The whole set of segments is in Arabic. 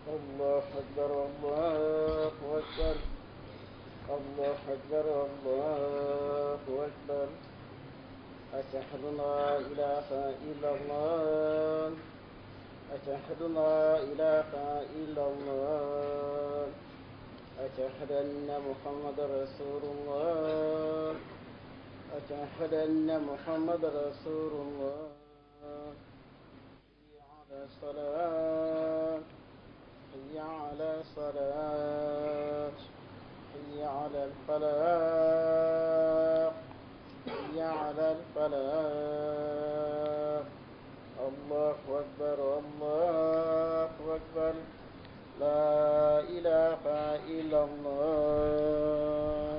الله أكبر الله أكبر الله أكبر الله أكبر أشهد أن لا إله إلا الله أشهد أن لا إله إلا الله أشهد أن محمد رسول الله أشهد أن محمد رسول الله حي على الصلاة حي على الصلاة حي على الفلاح حي على الفلاح الله أكبر الله أكبر لا إله إلا الله.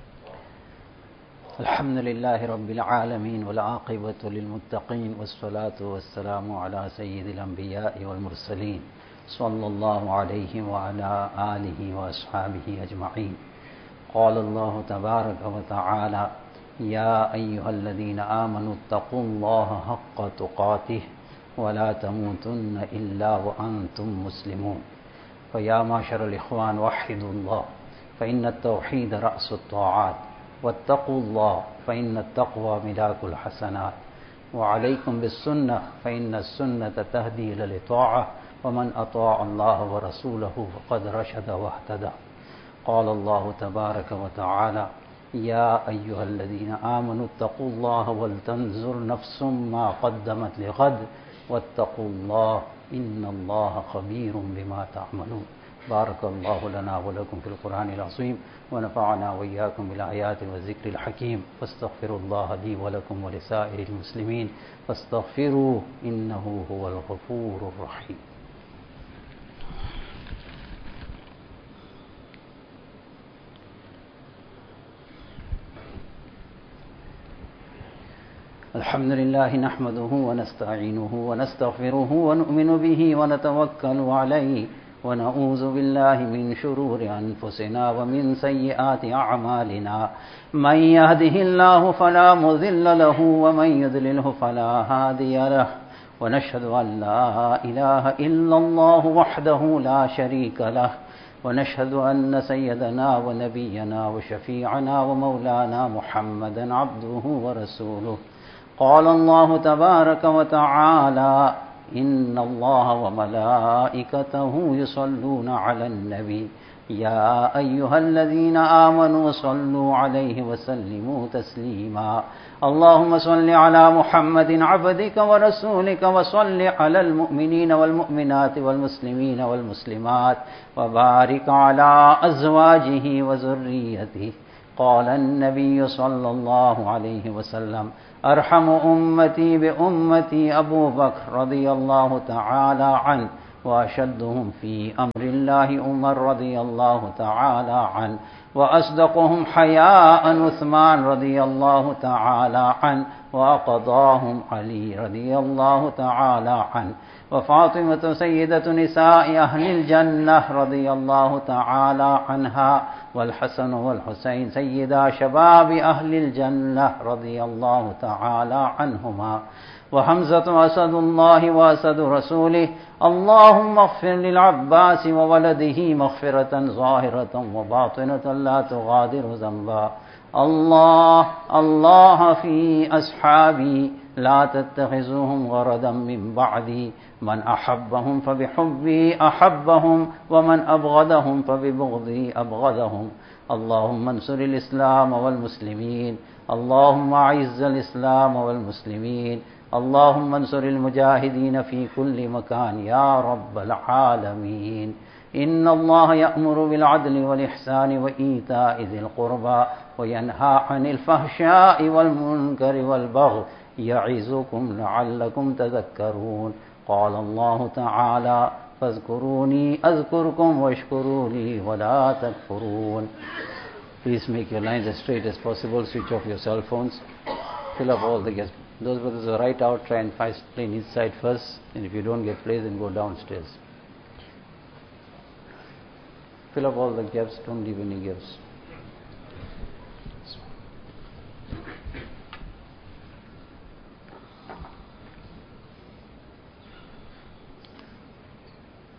الحمد لله رب العالمين والعاقبة للمتقين والصلاة والسلام على سيد الأنبياء والمرسلين صلى الله عليه وعلى آله وأصحابه أجمعين. قال الله تبارك وتعالى: يا أيها الذين آمنوا اتقوا الله حق تقاته ولا تموتن إلا وأنتم مسلمون. فيا معشر الإخوان وحدوا الله فإن التوحيد رأس الطاعات، واتقوا الله فإن التقوى ملاك الحسنات، وعليكم بالسنة فإن السنة تهدي إلى الطاعة، ومن أطاع الله ورسوله فقد رشد واهتدى. قال الله تبارك وتعالى: يا أيها الذين آمنوا اتقوا الله ولتنظر نفس ما قدمت لغد واتقوا الله إن الله خبير بما تعملون. بارك الله لنا ولكم في القرآن العظيم ونفعنا وإياكم بالآيات والذكر الحكيم. فاستغفروا الله لي ولكم ولسائر المسلمين فاستغفروه إنه هو الغفور الرحيم. الحمد لله نحمده ونستعينه ونستغفره ونؤمن به ونتوكل عليه ونعوذ بالله من شرور أنفسنا ومن سيئات أعمالنا. من يهده الله فلا مضل له ومن يضلله فلا هادي له، ونشهد أن لا إله إلا الله وحده لا شريك له، ونشهد أن سيدنا ونبينا وشفيعنا ومولانا محمدا عبده ورسوله. قال الله تبارك وتعالى: إن الله وملائكته يصلون على النبي يا أيها الذين آمنوا صلوا عليه وسلموا تسليما. اللهم صل على محمد عبدك ورسولك وصل على المؤمنين والمؤمنات والمسلمين والمسلمات وبارك على أزواجه وذريته. قال النبي صلى الله عليه وسلم: أرحم أمتي بأمتي أبو بكر رضي الله تعالى عنه، وأشدهم في أمر الله عمر رضي الله تعالى عنه، وأصدقهم حياء عثمان رضي الله تعالى عنه، وأقضاهم علي رضي الله تعالى عنه، وفاطمة سيدة نساء أهل الجنة رضي الله تعالى عنها، والحسن والحسين سيدا شباب أهل الجنة رضي الله تعالى عنهما، وحمزة أسد الله وأسد رسوله. اللهم اغفر للعباس وولده مغفرة ظاهرة وباطنة لا تغادر ذنبا. الله في أصحابي لا تتخذوهم غرضا من بعدي، من أحبهم فبحبي أحبهم، ومن أبغضهم فببغضي أبغضهم. اللهم انصر الإسلام والمسلمين، اللهم أعز الإسلام والمسلمين، اللهم انصر المجاهدين في كل مكان يا رب العالمين. إن الله يأمر بالعدل والإحسان وإيتاء ذي القربى وينهى عن الفحشاء والمنكر والبغي يعظكم لعلكم تذكرون. قال الله تعالى: فاذكروني أذكركم واشكروا لي ولا تكفرون. Please make your lines as straight as possible. Switch off your cell phones. Fill up all the gaps. Those brothers who are right out, try and play inside first. And if you don't get place, then go downstairs. Fill up all the gaps. Don't leave any gaps.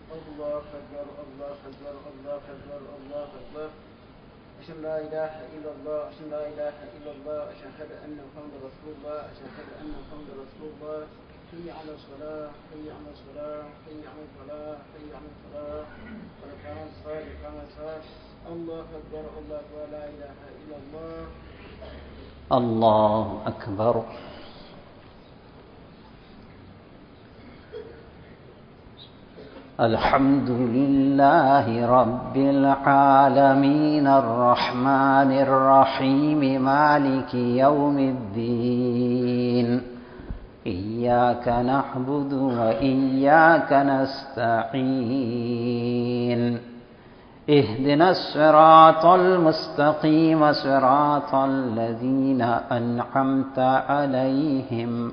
الله أكبر الله أكبر الله أكبر الله أكبر أشهد أن لا إله إلا الله أشهد أن لا إله إلا الله أشهد أن محمدا رسول الله أشهد أن محمدا رسول الله حي على الصلاة حي على الصلاة حي على الفلاح حي على الفلاح قد قامت الصلاة قد قامت الصلاة الله أكبر الله أكبر لا إله إلا الله الله أكبر. الحمد لله رب العالمين الرحمن الرحيم مالك يوم الدين إياك نعبد وإياك نستعين اهدنا الصراط المستقيم صراط الذين أنعمت عليهم